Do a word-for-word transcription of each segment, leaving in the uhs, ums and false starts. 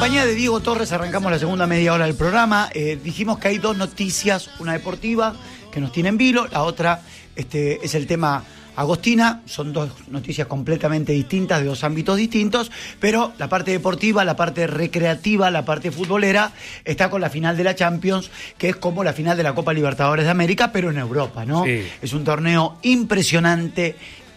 compañía de Diego Torres arrancamos la segunda media hora del programa. Eh, dijimos que hay dos noticias, una deportiva que nos tiene en vilo, la otra este, es el tema Agostina. Son dos noticias completamente distintas, de dos ámbitos distintos, pero la parte deportiva, la parte recreativa, la parte futbolera está con la final de la Champions, que es como la final de la Copa Libertadores de América, pero en Europa, ¿no? Sí. Es un torneo impresionante,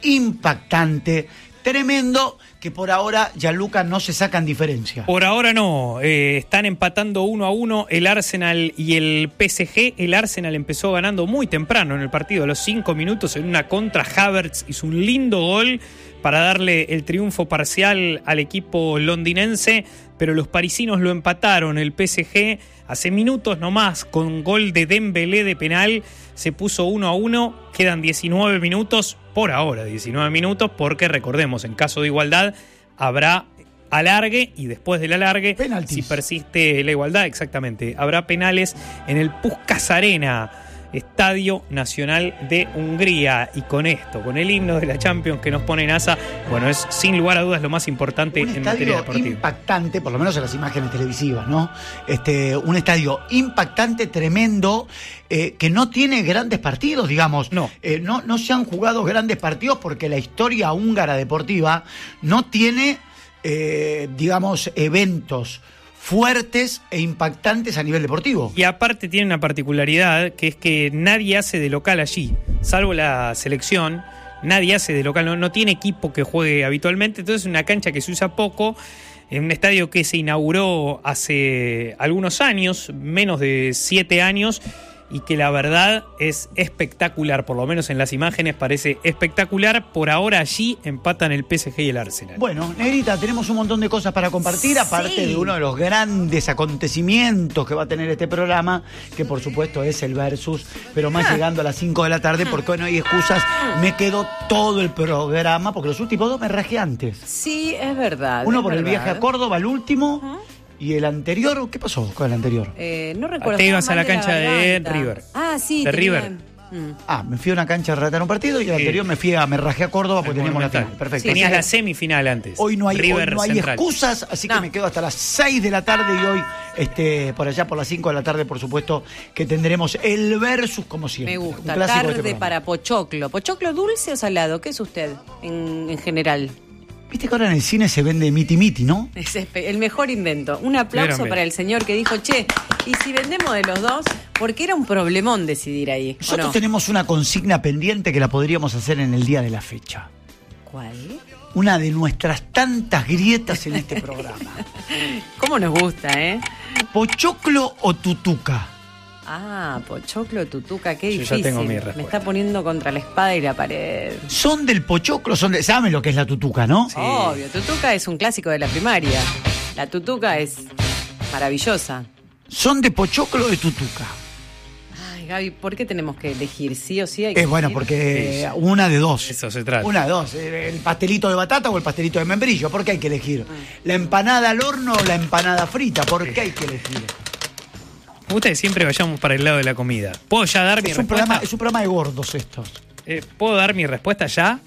impactante, tremendo, que por ahora Gianluca no se sacan diferencia. Por ahora no, eh, están empatando uno a uno el Arsenal y el P S G. El Arsenal empezó ganando muy temprano en el partido, a los cinco minutos en una contra. Havertz hizo un lindo gol para darle el triunfo parcial al equipo londinense, pero los parisinos lo empataron. El P S G hace minutos nomás, con gol de Dembélé de penal, se puso uno a uno. Quedan diecinueve minutos, por ahora diecinueve minutos, porque recordemos, en caso de igualdad habrá alargue, y después del alargue, penaltis. Si persiste la igualdad, exactamente, habrá penales en el Puskás Arena, Estadio Nacional de Hungría. Y con esto, con el himno de la Champions que nos pone NASA, bueno, es sin lugar a dudas lo más importante un en materia deportiva. Un estadio impactante, por lo menos en las imágenes televisivas, ¿no? Este, un estadio impactante, tremendo, eh, que no tiene grandes partidos, digamos. No. Eh, no. No se han jugado grandes partidos porque la historia húngara deportiva no tiene, eh, digamos, eventos fuertes e impactantes a nivel deportivo. Y aparte tiene una particularidad, que es que nadie hace de local allí, salvo la selección. Nadie hace de local, no, no tiene equipo que juegue habitualmente, entonces es una cancha que se usa poco, en un estadio que se inauguró hace algunos años, menos de siete años, y que la verdad es espectacular, por lo menos en las imágenes parece espectacular. Por ahora allí empatan el P S G y el Arsenal. Bueno, Negrita, tenemos un montón de cosas para compartir, aparte Sí. de uno de los grandes acontecimientos que va a tener este programa, que por supuesto es el Versus, pero más Ah. llegando a las cinco de la tarde, porque hoy no hay excusas, me quedo todo el programa, porque los últimos dos me rajé antes. Sí, es verdad. Uno es por el verdad. viaje a Córdoba, el último, y el anterior, ¿qué pasó con el anterior? Eh, no recuerdo. Te ibas estaba a la mal cancha de garganta. River. Ah, sí. De tenía- River. Mm. Ah, me fui a una cancha a relatar un partido, y el Sí. anterior me fui a, me rajé a Córdoba porque El teníamos la Monumental. final. Perfecto. Tenías Así que la semifinal antes. Hoy no hay, River hoy no hay Central. excusas, así que No. me quedo hasta las seis de la tarde, y hoy este, por allá por las cinco de la tarde, por supuesto, que tendremos el Versus como siempre. Me Un gusta. clásico de Tarde este programa. para pochoclo. ¿Pochoclo dulce o salado? ¿Qué es usted en, en general? Viste que ahora en el cine se vende miti miti, ¿no? Es espe- el mejor invento. Un aplauso Grande. para el señor que dijo, che, ¿y si vendemos de los dos? Porque era un problemón decidir ahí. ¿o Nosotros no? tenemos una consigna pendiente que la podríamos hacer en el día de la fecha. ¿Cuál? Una de nuestras tantas grietas en este programa. ¿Cómo nos gusta, eh? ¿Pochoclo o tutuca? Ah, pochoclo, tutuca, qué Yo ya difícil. tengo mi Me respuesta. está poniendo contra la espada y la pared. ¿Son del pochoclo? Son de... ¿Saben lo que es la tutuca, no? Sí. Obvio, tutuca es un clásico de la primaria. La tutuca es maravillosa. ¿Son de pochoclo o de tutuca? Ay, Gaby, ¿por qué tenemos que elegir? ¿Sí o sí hay que Es bueno, elegir? porque una de dos. Eso se trata. Una de dos. El pastelito de batata o el pastelito de membrillo. ¿Por qué hay que elegir? ¿La empanada al horno o la empanada frita? ¿Por qué hay que elegir? Me gusta que siempre vayamos para el lado de la comida. ¿Puedo ya dar mi Es un, respuesta? programa, es un programa de gordos esto. Eh, ¿Puedo dar mi respuesta ya?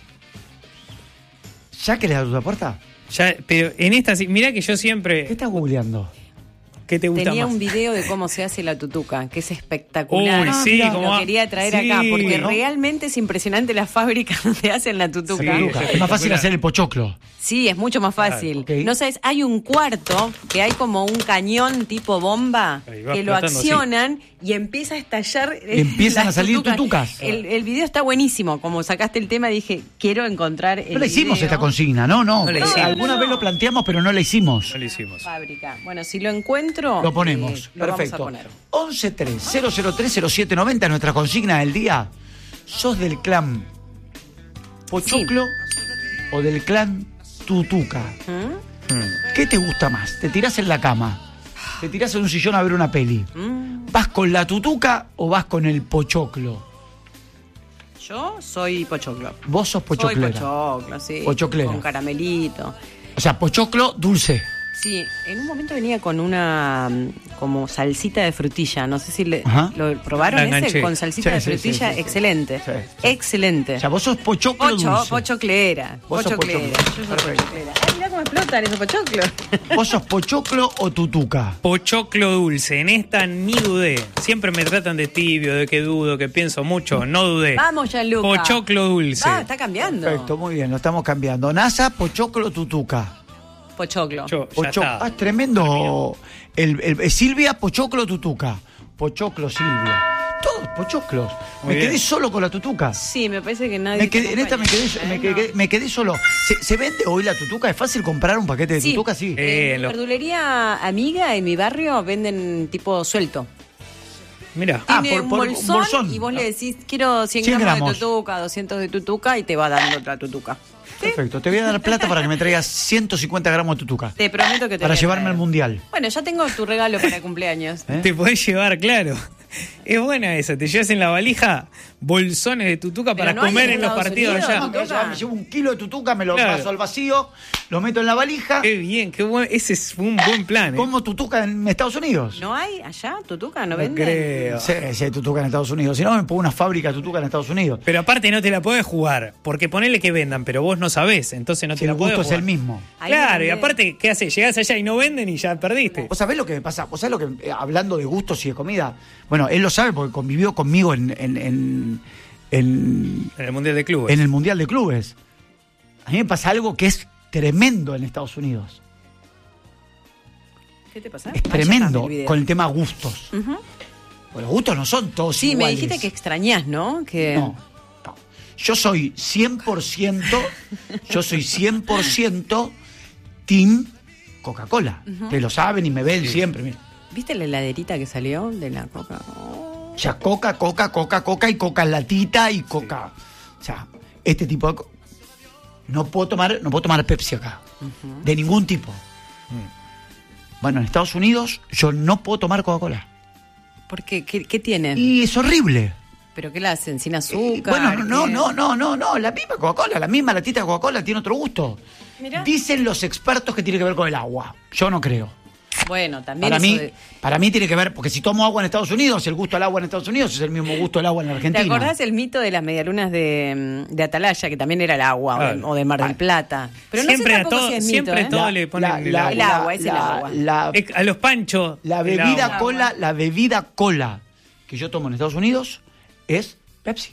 ¿Ya querés dar tu puerta? Ya, pero en esta, sí- mirá que yo ¿Qué siempre... estás googleando? ¿Qué te gusta Tenía más? un video de cómo se hace la tutuca, que es espectacular. Uy, sí, Lo como- quería traer sí, acá, porque ¿no? realmente es impresionante la fábrica donde hacen la tutuca. Sí, Tutuca. Es más fácil hacer el pochoclo. Sí, es mucho más fácil. Claro, ok. No sabes, hay un cuarto que hay como un cañón tipo bomba Ahí va que lo explotando, accionan y empieza a estallar. eh, Empiezan las a salir tutucas. El, el video está buenísimo. Como sacaste el tema, dije, quiero encontrar el No la hicimos video. esta consigna, ¿no? No. No la Eh, hicimos. Alguna No. vez lo planteamos, pero no la hicimos. No lo hicimos. Fábrica. Bueno, si lo encuentro, Lo ponemos. eh, lo Perfecto. vamos a poner. once tres cero cero tres cero siete noventa, nuestra consigna del día. ¿Sos del clan Pochoclo o del clan Tutuca? ¿Mm? Hmm. ¿Qué te gusta más? ¿Te tirás en la cama? ¿Te tirás en un sillón a ver una peli? ¿Mm? ¿Vas con la Tutuca o vas con el Pochoclo? Yo soy pochoclo. Vos sos pochoclera. Soy pochoclo, sí. Pochoclera. Con caramelito. O sea, pochoclo dulce. Sí, en un momento venía con una mm, como salsita de frutilla. No sé si le, Ajá. lo probaron La ese enganché. con salsita Sí, de sí, sí, frutilla. sí, sí. Excelente. Sí, sí. Excelente. O sea, vos sos pochoclo Pocho, dulce. pochoclera. Vos sos Pochoclera. pochoclera. Yo soy Perfecto. pochoclera. Ay, mirá cómo explotan esos pochoclos. ¿Vos sos pochoclo o tutuca? Pochoclo dulce, en esta ni dudé. Siempre me tratan de tibio, de que dudo, que pienso mucho. No dudé. Vamos, Gianluca. Pochoclo dulce. Ah, está cambiando. Perfecto, muy bien, lo estamos cambiando. NASA, pochoclo, tutuca. Pochoclo. Yo, ya Pocho- está. ah, es tremendo. El, el- el- Silvia, pochoclo, tutuca. Pochoclo, Silvia. Todos pochoclos. Muy me bien. quedé solo con la tutuca. Sí, me parece que nadie. Me quedé- te en esta me quedé, acompaña. me ¿Eh? quedé- me quedé solo. ¿Se, se vende hoy la tutuca? ¿Es fácil comprar un paquete de Sí. tutuca? Sí. Eh, En lo- verdulería amiga en mi barrio venden tipo suelto. Mira. Ah, Tiene por- un, por- un bolsón bolsón. y vos le decís, quiero cien, cien gramos, gramos. de tutuca, doscientos de tutuca y te va dando otra tutuca. Perfecto. Te voy a dar plata para que me traigas ciento cincuenta gramos de tutuca. Te prometo que te Para voy a llevarme traer. al mundial. Bueno, ya tengo tu regalo para cumpleaños. ¿Eh? Te podés llevar, claro. Es buena esa. Te llevas en la valija bolsones de tutuca Pero para no hay comer en en los Estados partidos Unidos, allá. No, que tutuca. me llevo un kilo de tutuca, me lo Claro. paso al vacío, lo meto en la valija. Qué bien, qué buen. Ese es un buen plan. ¿eh? Como tutuca en Estados Unidos. ¿No hay allá tutuca? ¿No, No venden? creo. Sí, sí, hay tutuca en Estados Unidos. Si no, me pongo una fábrica de tutuca en Estados Unidos. Pero aparte no te la podés jugar, porque ponele que vendan, pero vos no sabés, entonces no Si te el la podés gusto es jugar. el mismo. Ahí Claro, y venden. aparte, ¿qué haces? Llegás allá y no venden y ya perdiste. ¿Vos sabés lo que me pasa? ¿Vos sabés lo que, eh, hablando de gustos y de comida? Bueno, él lo sabe porque convivió conmigo en, en, en, en, En el Mundial de Clubes. en el Mundial de Clubes. A mí me pasa algo que es tremendo en Estados Unidos. ¿Qué te pasa? Es Ah, ya tremendo está, el video. con el tema gustos. Ujú. Pues los gustos no son todos Sí, me iguales. dijiste que extrañás, ¿no? Que... No, no. Yo soy cien por ciento, yo soy cien por ciento team Coca-Cola. Ustedes lo saben y me ven siempre. Mira. ¿Viste la heladerita que salió de la Coca? Oh. O sea, Coca, Coca, Coca, Coca y Coca en latita y Coca. O sea, este tipo de... co- No puedo tomar, no puedo tomar Pepsi acá. De ningún tipo. Bueno, en Estados Unidos yo no puedo tomar Coca-Cola. ¿Por qué? ¿Qué, qué tienen? Y es horrible. ¿Pero qué la hacen? ¿Sin Eh, azúcar? bueno, no, ¿Qué? no, no, no, no. La misma Coca-Cola, la misma latita de Coca-Cola tiene otro gusto. Mirá. Dicen los expertos que tiene que ver con el agua. Yo no creo. Bueno, también Para eso mí, de- para mí tiene que ver, porque si tomo agua en Estados Unidos, el gusto al agua en Estados Unidos es el mismo gusto del agua en ¿Te Argentina. acordás el mito de las medialunas de, de Atalaya, que también era el agua, Claro. o, de, o de Mar del Plata? Pero no Siempre sé a tampoco todo- si es siempre mito, ¿eh? todo le ponen el agua. El agua, es el la- agua. la- Eh, A los panchos. La el bebida agua. cola, la bebida cola que yo tomo en Estados Unidos es Pepsi.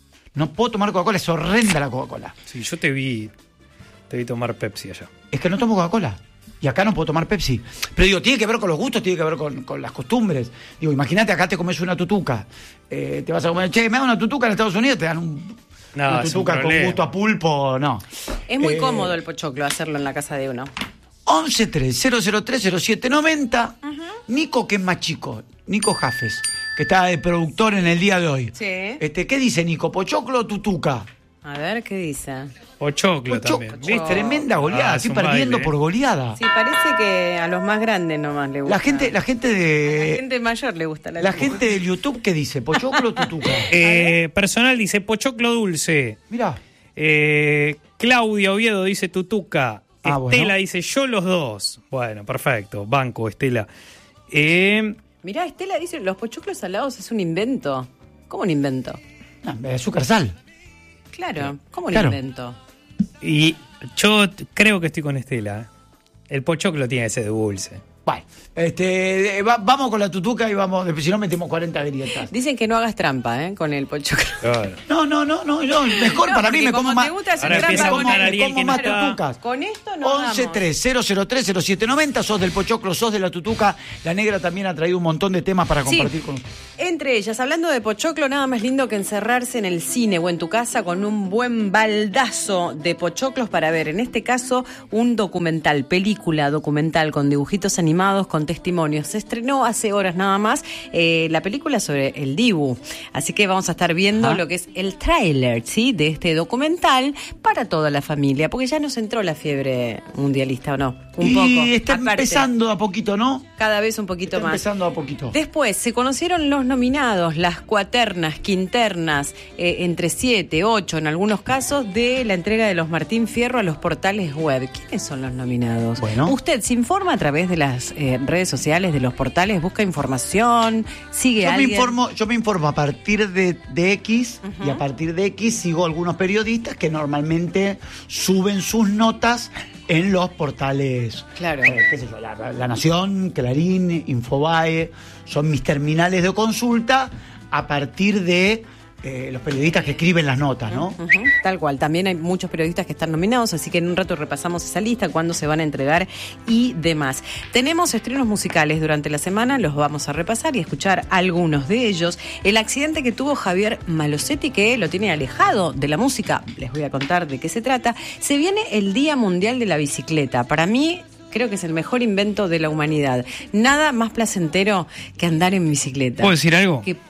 No puedo tomar Coca-Cola, es horrenda la Coca-Cola. Sí, yo te vi. Te vi tomar Pepsi allá. Es que no tomo Coca-Cola. Y acá no puedo tomar Pepsi. Pero digo, tiene que ver con los gustos, tiene que ver con, con las costumbres. Digo, imagínate, acá te comes una tutuca. Eh, te vas a comer, che, me da una tutuca en Estados Unidos, te dan un, No, una es un tutuca con problema. gusto a pulpo, no. Es muy Eh, cómodo el pochoclo hacerlo en la casa de uno. once tres cero cero tres cero siete noventa. Nico, que es más chico, Nico Jafes, que está de productor en el día de hoy. Sí. Este, ¿qué dice Nico? ¿Pochoclo o tutuca? A ver, ¿qué dice? Pochoclo Pocho- también. es ¿viste? tremenda goleada, Ah, es estoy un perdiendo baile, por eh. goleada. Sí, parece que a los más grandes nomás le gusta. La gente, la gente A la de. gente mayor le gusta la La tuca. gente del YouTube, ¿qué dice? ¿Pochoclo o tutuca? Eh, personal dice Pochoclo dulce. Mirá. Eh, Claudia Oviedo dice Tutuca. Ah, Estela bueno. dice yo los dos. Bueno, perfecto. Banco, Estela. Eh, Mirá, Estela dice, los pochoclos salados es un invento. ¿Cómo un invento? Ah, azúcar, sal. Claro, ¿cómo un Claro. invento? y yo t- creo que estoy con Estela. ¿eh? El pochoclo tiene que ser dulce. Bueno, este, eh, va- vamos con la tutuca y vamos, después si no metemos cuarenta grietas. Dicen que no hagas trampa, ¿eh? Con el pochoclo. Claro. No, no, no, no, no, mejor No, para mí porque me como como te más. gusta hacer Ahora me empieza a como, contar me Ariel como que no más está. tutucas. Con esto no once tres cero cero tres cero siete noventa, sos del pochoclo, sos de la tutuca. La negra también ha traído un montón de temas para Sí. compartir con ustedes. Entre ellas, hablando de pochoclo, nada más lindo que encerrarse en el cine o en tu casa con un buen baldazo de pochoclos para ver, en este caso, un documental, película documental con dibujitos animados, con testimonios. Se estrenó hace horas nada más eh, la película sobre el Dibu. Así que vamos a estar viendo Ajá. lo que es el tráiler, ¿sí? De este documental para toda la familia, porque ya nos entró la fiebre mundialista, ¿o no? Un y poco. está Aparte, empezando a poquito, ¿no? cada vez un poquito Está más. empezando a poquito. Después se conocieron los nominados, las cuaternas, quinternas, eh, entre siete, ocho en algunos casos, de la entrega de los Martín Fierro a los portales web. ¿Quiénes son los nominados? Bueno. Usted se informa a través de las eh, redes sociales de los portales, busca información, sigue Yo a me alguien. informo, yo me informo a partir de, de X y a partir de X sigo algunos periodistas que normalmente suben sus notas en los portales. Claro. Eh, qué sé yo, la, la Nación, Clarín, Infobae, son mis terminales de consulta a partir de eh, los periodistas que escriben las notas, ¿no? Uh-huh, tal cual. También hay muchos periodistas que están nominados, así que en un rato repasamos esa lista, cuándo se van a entregar y demás. Tenemos estrenos musicales durante la semana, los vamos a repasar y escuchar algunos de ellos. El accidente que tuvo Javier Malosetti, que lo tiene alejado de la música, les voy a contar de qué se trata. Se viene el Día Mundial de la Bicicleta. Para mí, creo que es el mejor invento de la humanidad. Nada más placentero que andar en bicicleta. ¿Puedo decir algo? Que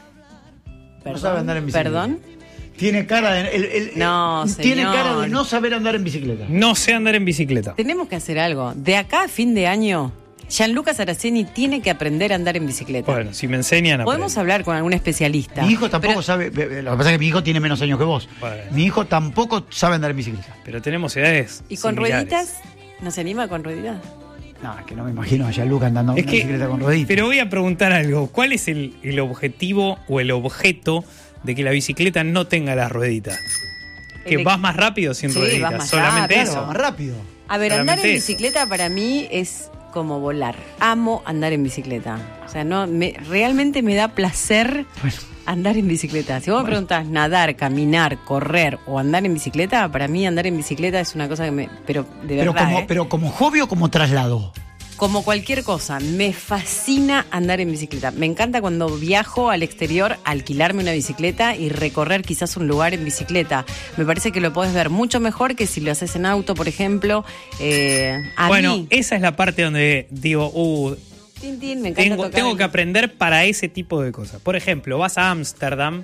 No sabe andar en bicicleta. ¿Perdón? Tiene cara de, el, el, No, tiene señor. cara de no saber andar en bicicleta. No sé andar en bicicleta. Tenemos que hacer algo. De acá a fin de año, Gianluca Saraceni tiene que aprender a andar en bicicleta. Bueno, si me enseñan a Podemos hablar con algún especialista. Mi hijo tampoco Pero- sabe. Lo que pasa es que mi hijo tiene menos años que vos. Bueno. Mi hijo tampoco sabe andar en bicicleta. Pero tenemos edades ¿Y con similares. rueditas? ¿No se anima con rueditas? No, es que no me imagino a Gianluca andando en Es una que, bicicleta con rueditas. pero voy a preguntar algo. ¿Cuál es el, el objetivo o el objeto de que la bicicleta no tenga las rueditas? Que El- vas más rápido sin Sí, rueditas. vas más Solamente rápido. Claro, eso. va más rápido. A ver, Solamente andar en eso. bicicleta para mí es como volar. Amo andar en bicicleta. O sea, no, me, realmente me da placer Bueno. andar en bicicleta. Si vos me preguntás nadar, caminar, correr o andar en bicicleta, para mí andar en bicicleta es una cosa que me... Pero de Pero verdad, como, ¿eh? pero como hobby o como traslado. Como cualquier cosa, me fascina andar en bicicleta. Me encanta cuando viajo al exterior, alquilarme una bicicleta y recorrer quizás un lugar en bicicleta. Me parece que lo podés ver mucho mejor que si lo haces en auto, por ejemplo. Eh, a Bueno, mí, esa es la parte donde digo, uh, tin, tin, me encanta tengo, tocar tengo el- que aprender para ese tipo de cosas. Por ejemplo, vas a Ámsterdam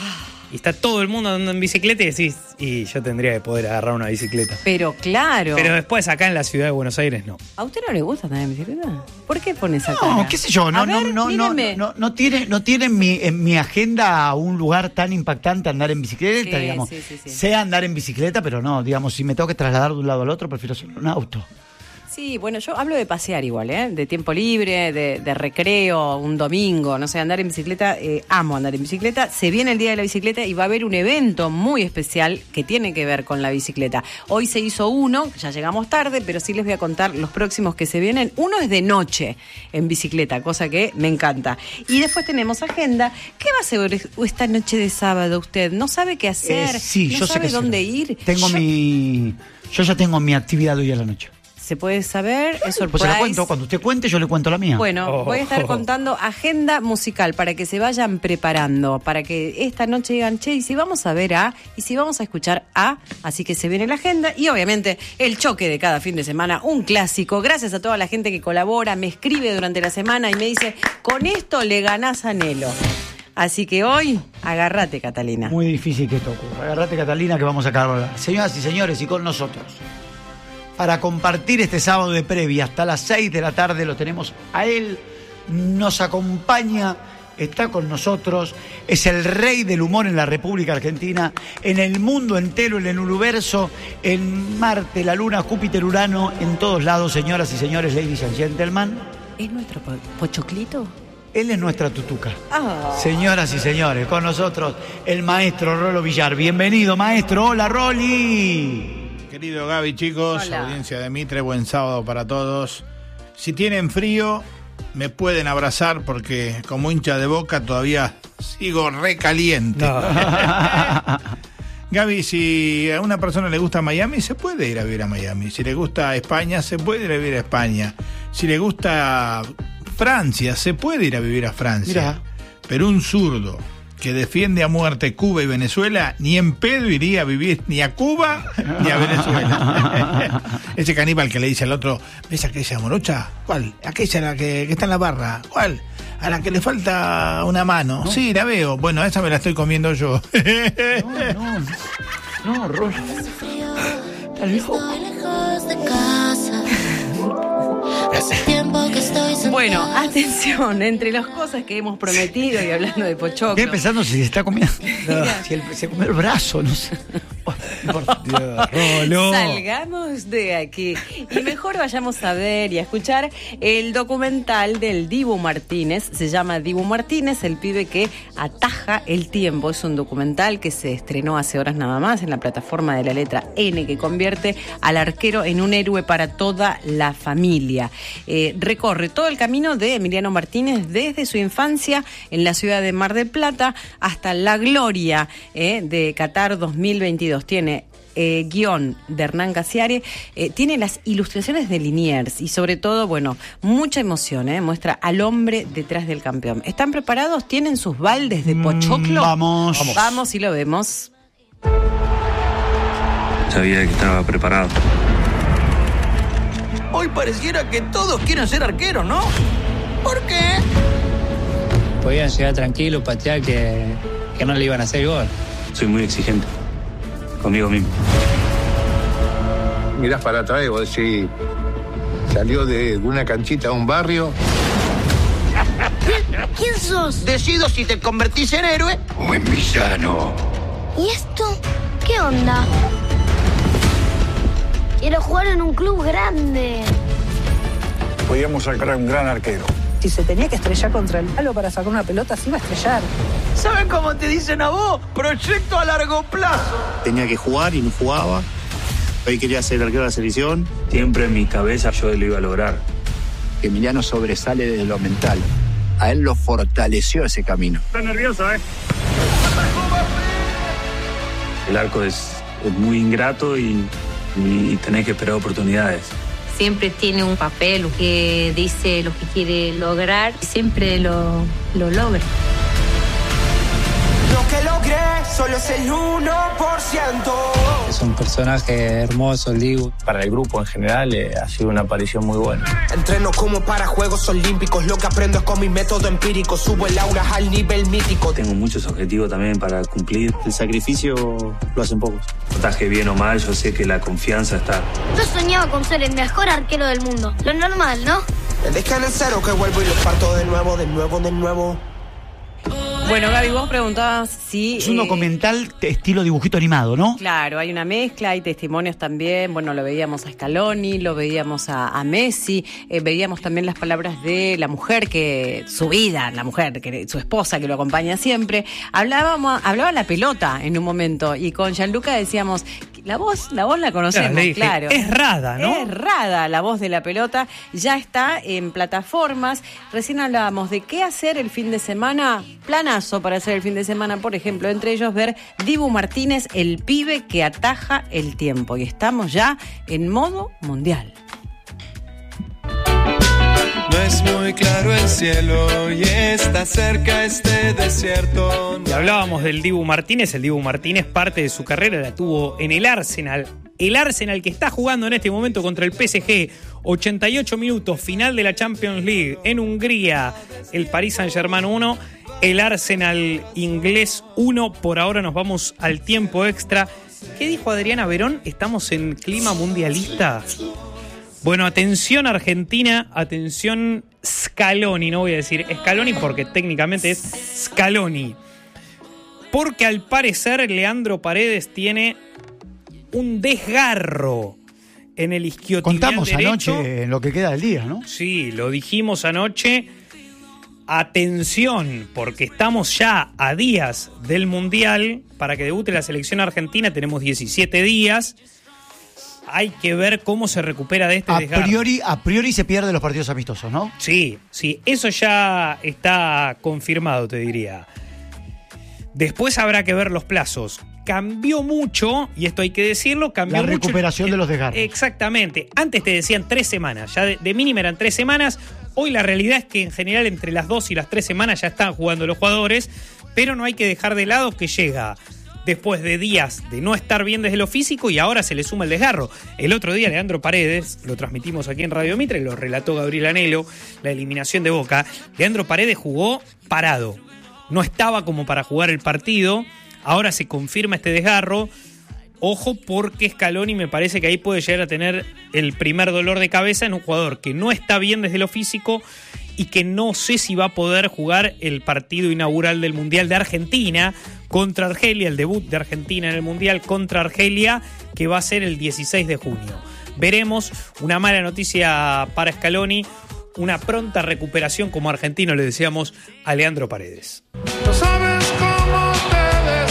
y está todo el mundo andando en bicicleta y decís, y yo tendría que poder agarrar una bicicleta. Pero claro, Pero después acá en la ciudad de Buenos Aires no. ¿a usted no le gusta andar en bicicleta? ¿Por qué pone esa No, cara? qué sé yo, no, A no, ver, no, no, mírenme. no, no tiene, no tiene en mi, en mi agenda un lugar tan impactante andar en bicicleta, Sí, digamos. sí, sí, sí. Sé andar en bicicleta, pero no, digamos, si me tengo que trasladar de un lado al otro, prefiero solo un auto. Sí, bueno, yo hablo de pasear igual, ¿eh? De tiempo libre, de, de recreo, un domingo, no sé, andar en bicicleta, eh, amo andar en bicicleta. Se viene el Día de la Bicicleta y va a haber un evento muy especial que tiene que ver con la bicicleta. Hoy se hizo uno, ya llegamos tarde, pero sí les voy a contar los próximos que se vienen. Uno es de noche en bicicleta, cosa que me encanta. Y después tenemos agenda. ¿Qué va a hacer esta noche de sábado usted? ¿No sabe qué hacer? Eh, sí, ¿No yo sé sabe qué dónde hacer. ir? Tengo Yo- mi, yo ya tengo mi actividad hoy a la noche. ¿Se puede saber? Es surprise. Pues se la cuento, cuando usted cuente yo le cuento la mía. Bueno, Oh. voy a estar contando agenda musical para que se vayan preparando, para que esta noche digan, che, y si vamos a ver a, y si vamos a escuchar a, así que se viene la agenda y obviamente el choque de cada fin de semana, un clásico. Gracias a toda la gente que colabora, me escribe durante la semana y me dice, con esto le ganás a Nelo. Así que hoy, agárrate, Catalina. Muy difícil que esto ocurra. Agarrate, Catalina, que vamos a acabar. Señoras y señores, y con nosotros, para compartir este sábado de previa hasta las seis de la tarde, lo tenemos a él, nos acompaña, está con nosotros, es el rey del humor en la República Argentina, en el mundo entero, en el universo, en Marte, la Luna, Júpiter, Urano, en todos lados, señoras y señores, ladies and gentlemen. ¿Es nuestro po- pochoclito? Él es nuestra tutuca. Ah. Señoras y señores, con nosotros el maestro Rolo Villar. Bienvenido, maestro. Hola, Roli. Querido Gaby, chicos, Hola. audiencia de Mitre, buen sábado para todos. Si tienen frío, me pueden abrazar porque como hincha de Boca todavía sigo recaliente. No. Gaby, si a una persona le gusta Miami, se puede ir a vivir a Miami. Si le gusta España, se puede ir a vivir a España. Si le gusta Francia, se puede ir a vivir a Francia. Mirá. Pero un zurdo que defiende a muerte Cuba y Venezuela, ni en pedo iría a vivir ni a Cuba ni a Venezuela. Ese caníbal que le dice al otro, ¿ves aquella morocha? ¿Cuál? Aquella la que, que está en la barra. ¿Cuál? A la que le falta una mano. ¿No? Sí, la veo. Bueno, esa me la estoy comiendo yo. No, no, no, Rolo. Está loco. Estoy lejos de casa. Hace tiempo que estoy sentada. Bueno, atención, entre las cosas que hemos prometido y hablando de pochoclo. Estoy pensando si se está comiendo. Si él se comió el brazo, no sé. Por Dios. Rolo. Salgamos de aquí y mejor vayamos a ver y a escuchar el documental del Dibu Martínez. Se llama Dibu Martínez, el pibe que ataja el tiempo. Es un documental que se estrenó hace horas nada más en la plataforma de La Letra N, que convierte al arquero en un héroe para toda la familia. Eh, recorre todo el camino de Emiliano Martínez desde su infancia en la ciudad de Mar del Plata hasta la gloria eh, de Qatar dos mil veintidós. Tiene eh, guión de Hernán Casiari, eh, tiene las ilustraciones de Liniers y sobre todo, bueno, mucha emoción, eh, muestra al hombre detrás del campeón. ¿Están preparados? ¿Tienen sus baldes de pochoclo? Mm, vamos. Vamos. Vamos y lo vemos. Sabía que estaba preparado. Hoy pareciera que todos quieren ser arqueros, ¿no? ¿Por qué? Podían llegar tranquilos, patear que, que no le iban a hacer gol. Soy muy exigente conmigo mismo. Mirás para atrás y vos decís, salió de una canchita a un barrio. ¿Quién sos? Decido si te convertís en héroe O en villano. ¿Y esto? ¿Qué onda? Quiero jugar en un club grande. Podíamos sacar a un gran arquero. Si se tenía que estrellar contra el palo para sacar una pelota, se iba a estrellar. ¿Saben cómo te dicen a vos? Proyecto a largo plazo. Tenía que jugar y no jugaba. Hoy quería ser arquero de la selección. Siempre en mi cabeza yo lo iba a lograr. Emiliano sobresale desde lo mental. A él lo fortaleció ese camino. Está nervioso, ¿eh? El arco es, es muy ingrato y, y tenés que esperar oportunidades. Siempre tiene un papel que dice lo que quiere lograr y siempre lo, lo logra. Lo que logré solo es el uno por ciento. Es un personaje hermoso, el Dibu. Para el grupo en general eh, ha sido una aparición muy buena. Entreno como para Juegos Olímpicos. Lo que aprendo es con mi método empírico. Subo el aura al nivel mítico. Tengo muchos objetivos también para cumplir. El sacrificio lo hacen pocos. Portaje bien o mal, yo sé que la confianza está. Yo soñaba con ser el mejor arquero del mundo. Lo normal, ¿no? Me dejan en cero que vuelvo y los parto de nuevo, de nuevo, de nuevo. Bueno, Gaby, vos preguntabas si... Es un eh, documental de estilo dibujito animado, ¿no? Claro, hay una mezcla, hay testimonios también. Bueno, lo veíamos a Scaloni, lo veíamos a, a Messi, eh, veíamos también las palabras de la mujer, que su vida, la mujer, que su esposa, que lo acompaña siempre. Hablábamos, hablaba la pelota en un momento y con Gianluca decíamos... La voz, la voz la conocemos, Claro, le dije, claro. es Rada, ¿no? Es Rada, la voz de la pelota. Ya está en plataformas. Recién hablábamos de qué hacer el fin de semana. Planazo para hacer el fin de semana, por ejemplo. Entre ellos ver Dibu Martínez, el pibe que ataja el tiempo. Y estamos ya en modo mundial. No es muy claro el cielo y está cerca este desierto. Y hablábamos del Dibu Martínez. El Dibu Martínez, parte de su carrera la tuvo en el Arsenal. El Arsenal que está jugando en este momento contra el P S G. ochenta y ocho minutos, final de la Champions League en Hungría. El Paris Saint-Germain uno, el Arsenal inglés uno. Por ahora nos vamos al tiempo extra. ¿Qué dijo Adriana Verón? ¿Estamos en clima mundialista? Bueno, atención Argentina, atención Scaloni, no voy a decir Scaloni porque técnicamente es Scaloni. Porque al parecer Leandro Paredes tiene un desgarro en el isquiotibial Contamos derecho. anoche en lo que queda del día, ¿no? Sí, lo dijimos anoche. Atención, porque estamos ya a días del Mundial. Para que debute la selección argentina tenemos diecisiete días. Hay que ver cómo se recupera de este A desgarro. priori, a priori se pierde los partidos amistosos, ¿no? Sí, sí, eso ya está confirmado, te diría. Después habrá que ver los plazos. Cambió mucho, y esto hay que decirlo, cambió La mucho. recuperación el- de los desgarros. Exactamente. Antes te decían tres semanas, ya de, de mínima eran tres semanas. Hoy la realidad es que en general entre las dos y las tres semanas ya están jugando los jugadores, pero no hay que dejar de lado que llega después de días de no estar bien desde lo físico y ahora se le suma el desgarro. El otro día Leandro Paredes, lo transmitimos aquí en Radio Mitre, lo relató Gabriel Anelo, la eliminación de Boca. Leandro Paredes jugó parado, no estaba como para jugar el partido, ahora se confirma este desgarro. Ojo porque Scaloni me parece que ahí puede llegar a tener el primer dolor de cabeza en un jugador que no está bien desde lo físico y que no sé si va a poder jugar el partido inaugural del Mundial de Argentina, contra Argelia, el debut de Argentina en el Mundial contra Argelia, que va a ser el dieciséis de junio. Veremos. Una mala noticia para Scaloni, una pronta recuperación como argentino, le decíamos a Leandro Paredes. No sabes cómo te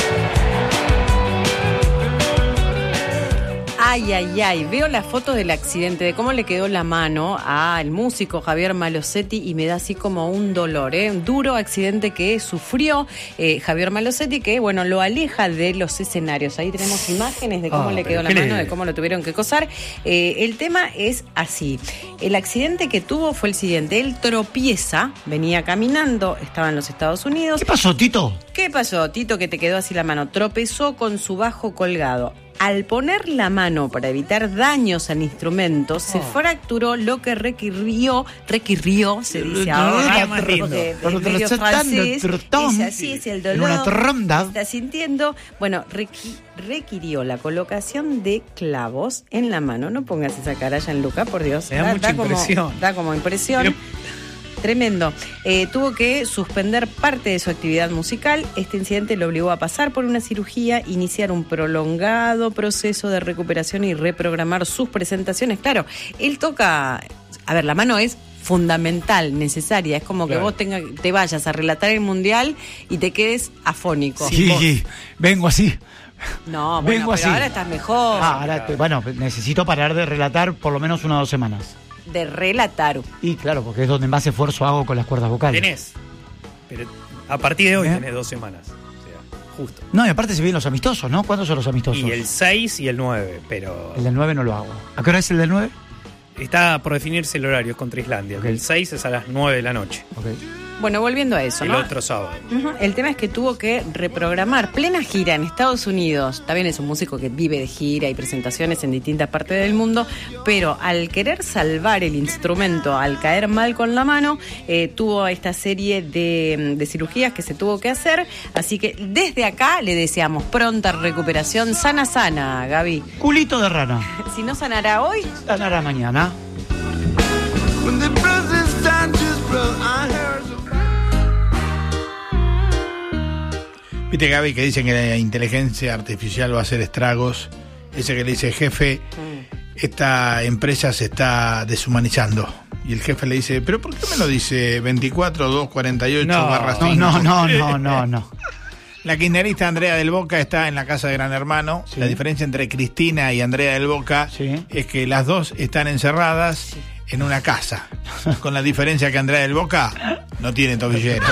Ay, ay, ay, veo la foto del accidente, de cómo le quedó la mano al músico Javier Malosetti y me da así como un dolor, ¿eh? Un duro accidente que sufrió eh, Javier Malosetti, que bueno, lo aleja de los escenarios. Ahí tenemos imágenes de cómo oh, le quedó la mano, de cómo lo tuvieron que coser. Eh, el tema es así. El accidente que tuvo fue el siguiente. Él tropieza, venía caminando, estaba en los Estados Unidos. ¿Qué pasó, Tito? ¿Qué pasó, Tito, que te quedó así la mano? Tropezó con su bajo colgado. Al poner la mano para evitar daños al instrumento, oh. se fracturó lo que requirió, requirió, se dice ahora, porque es medio francés, dice así, es el dolor, está sintiendo, bueno, requi, requirió la colocación de clavos en la mano. No pongas esa cara, Gianluca, por Dios. Me da, da mucha da impresión. Como, da como impresión. Pero... Tremendo. Eh, tuvo que suspender parte de su actividad musical. Este incidente lo obligó a pasar por una cirugía, iniciar un prolongado proceso de recuperación y reprogramar sus presentaciones. Claro, él toca... A ver, la mano es fundamental, necesaria. Es como claro. que vos tenga, te vayas a relatar el Mundial y te quedes afónico. Sí, sí. Vengo así. No, bueno, Vengo pero así. ahora estás mejor. Ah, ahora, te, bueno, necesito parar de relatar por lo menos una o dos semanas. De relatar. Y claro, porque es donde más esfuerzo hago con las cuerdas vocales. Tenés, pero a partir de hoy ¿Eh? tenés dos semanas. O sea, justo. No, y aparte se vienen los amistosos, ¿no? ¿Cuándo son los amistosos? Y el seis y el nueve, pero... El del nueve no lo hago. ¿A qué hora es el del nueve? Está por definirse el horario, es contra Islandia. Okay. El seis es a las nueve de la noche. Okay. Bueno, volviendo a eso, el ¿no? otro sábado. Uh-huh. El tema es que tuvo que reprogramar plena gira en Estados Unidos. También es un músico que vive de gira y presentaciones en distintas partes del mundo, pero al querer salvar el instrumento, al caer mal con la mano, eh, tuvo esta serie de, de cirugías que se tuvo que hacer. Así que desde acá le deseamos pronta recuperación. Sana, sana, Gaby. Culito de rana. Si no sanará hoy, sanará mañana. Viste, Gaby, que dicen que la inteligencia artificial va a hacer estragos. Ese que le dice, jefe, esta empresa se está deshumanizando. Y el jefe le dice, ¿pero por qué me lo dice veinticuatro dos cuarenta y ocho no, barra cinco? No, no, no, no, no. La kirchnerista Andrea del Boca está en la casa de Gran Hermano. Sí. La diferencia entre Cristina y Andrea del Boca sí. es que las dos están encerradas sí. en una casa. Con la diferencia que Andrea del Boca no tiene tobillera.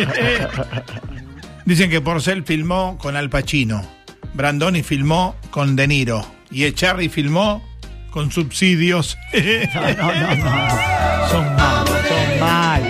Dicen que Porcel filmó con Al Pacino, Brandoni filmó con De Niro y Echarri filmó con subsidios. No, no, no, no. Son malos, son malos.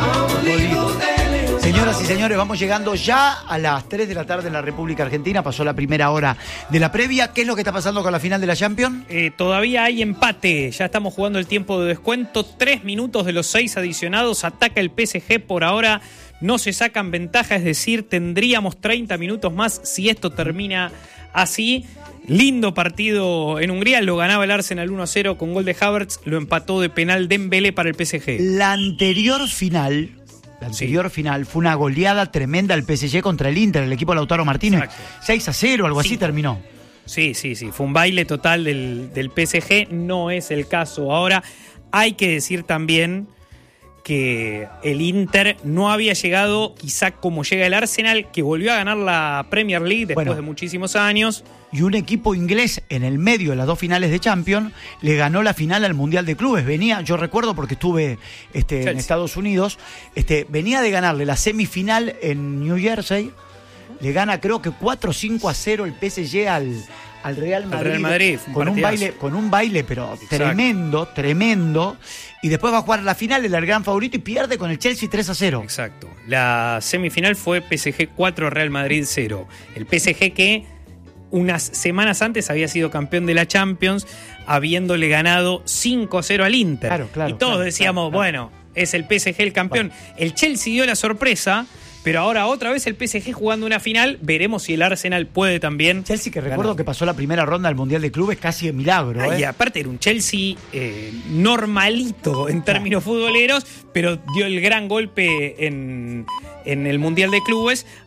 Señoras y señores, vamos llegando ya a las tres de la tarde en la República Argentina. Pasó la primera hora de la previa. ¿Qué es lo que está pasando con la final de la Champions? Eh, todavía hay empate. Ya estamos jugando el tiempo de descuento. Tres minutos de los seis adicionados. Ataca el P S G por ahora. No se sacan ventaja, es decir, tendríamos treinta minutos más si esto termina así. Lindo partido en Hungría, lo ganaba el Arsenal uno a cero con gol de Havertz, lo empató de penal Dembélé para el P S G. La anterior final, la anterior sí. final fue una goleada tremenda del P S G contra el Inter, el equipo de Lautaro Martínez. Exacto. seis a cero, algo sí. así terminó. Sí, sí, sí, fue un baile total del, del P S G, no es el caso. Ahora, hay que decir también que el Inter no había llegado quizá como llega el Arsenal, que volvió a ganar la Premier League después bueno, de muchísimos años. Y un equipo inglés en el medio de las dos finales de Champions le ganó la final al Mundial de Clubes. Venía, yo recuerdo porque estuve este, en Estados Unidos, este, venía de ganarle la semifinal en New Jersey, le gana creo que cuatro cinco a cero el P S G al... al Real Madrid, Real Madrid un con un baile con un baile pero Exacto. tremendo, tremendo, y después va a jugar la final, el gran favorito, y pierde con el Chelsea tres a cero. Exacto. La semifinal fue P S G cuatro, Real Madrid cero. El P S G que unas semanas antes había sido campeón de la Champions, habiéndole ganado cinco a cero al Inter. Claro, claro, y todos claro, decíamos, claro, claro. bueno, es el P S G el campeón. Bueno. El Chelsea dio la sorpresa. Pero ahora otra vez el P S G jugando una final, veremos si el Arsenal puede también. Chelsea que recuerdo ganar. Que pasó la primera ronda del Mundial de Clubes casi de milagro. Ah, ¿eh? Y aparte era un Chelsea eh, normalito en términos futboleros, pero dio el gran golpe en, en el Mundial de Clubes.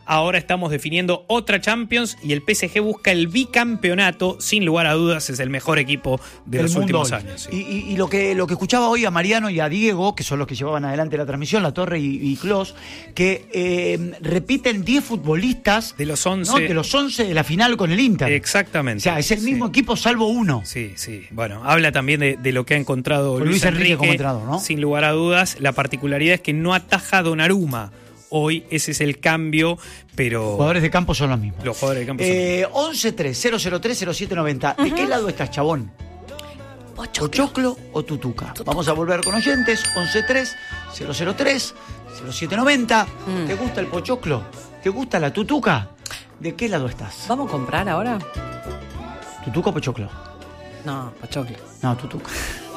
ahora estamos definiendo otra Champions y el P S G busca el bicampeonato, sin lugar a dudas es el mejor equipo de El los mundo últimos hoy. años. Sí. Y, y- y lo que lo que escuchaba hoy a Mariano y a Diego, que son los que llevaban adelante la transmisión, La Torre y, y Clos, que eh, repiten diez futbolistas de los once, ¿no? de los once de la final con el Inter. Exactamente. O sea, es el mismo equipo salvo uno. Sí, sí. Bueno, habla también de, de lo que ha encontrado Con Luis, Luis Enrique Enrique, como entrenador, ¿no? Sin lugar a dudas, la particularidad es que no ataja a Donnarumma. Hoy ese es el cambio, pero... Los jugadores de campo son los mismos. Los jugadores de campo son los Eh, once tres cero cero tres cero siete noventa. ¿De qué lado estás, chabón? ¿Pochoclo o tutuca? Vamos a volver con oyentes. once tres cero cero tres cero siete noventa. Mm. ¿Te gusta el pochoclo? ¿Te gusta la tutuca? ¿De qué lado estás? ¿Vamos a comprar ahora? ¿Tutuca o pochoclo? No, pochoclo. No, tutuca.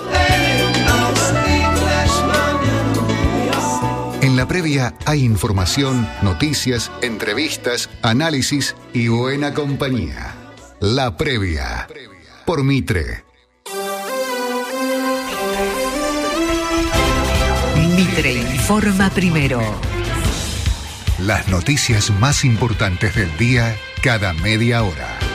En la previa hay información, noticias, entrevistas, análisis y buena compañía. La previa. Por Mitre. Mitre informa primero. Las noticias más importantes del día cada media hora.